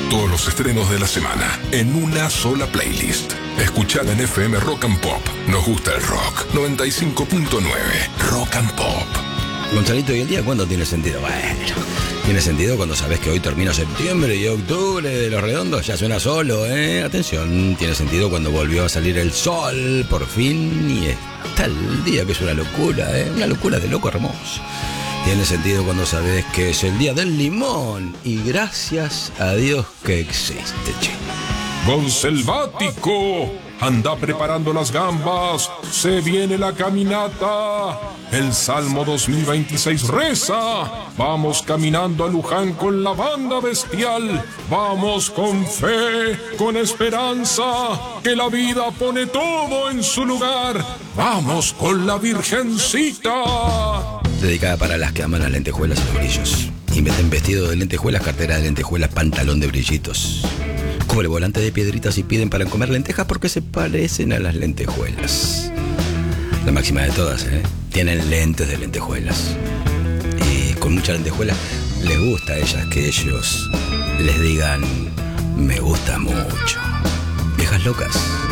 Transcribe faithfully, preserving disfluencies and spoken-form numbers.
Todos los estrenos de la semana en una sola playlist. Escuchada en F M Rock and Pop. Nos gusta el rock. noventa y cinco punto nueve Rock and Pop. Gonzalito, ¿y el día cuándo tiene sentido? Bueno, tiene sentido cuando sabes que hoy termina septiembre y octubre de los redondos ya suena solo, ¿eh? Atención, tiene sentido cuando volvió a salir el sol, por fin, y está el día que es una locura, ¿eh? Una locura de loco hermoso. Tiene sentido cuando sabes que es el día del limón y gracias a Dios que existe, che. Gonselvático, anda preparando las gambas, se viene la caminata. El Salmo dos mil veintiséis reza: vamos caminando a Luján con la banda bestial. Vamos con fe, con esperanza, que la vida pone todo en su lugar. Vamos con la Virgencita. Dedicada para las que aman las lentejuelas y los brillos. Y meten vestido de lentejuelas, cartera de lentejuelas, pantalón de brillitos. Como el volante de piedritas y piden para comer lentejas porque se parecen a las lentejuelas. La máxima de todas, ¿eh? Tienen lentes de lentejuelas. Y con mucha lentejuela les gusta a ellas que ellos les digan: me gusta mucho. Viejas locas.